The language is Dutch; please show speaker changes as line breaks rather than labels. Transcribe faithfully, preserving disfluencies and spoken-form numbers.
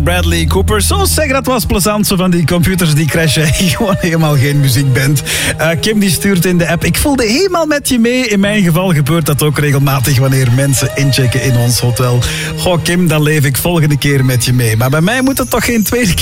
Bradley Cooper. Zo zeg, dat was plezant. Zo van die computers die crashen. Gewoon helemaal geen muziekband. Uh, Kim die stuurt in de app. Ik voelde helemaal met je mee. In mijn geval gebeurt dat ook regelmatig wanneer mensen inchecken in ons hotel. Goh Kim, dan leef ik volgende keer met je mee. Maar bij mij moet het toch geen tweede keer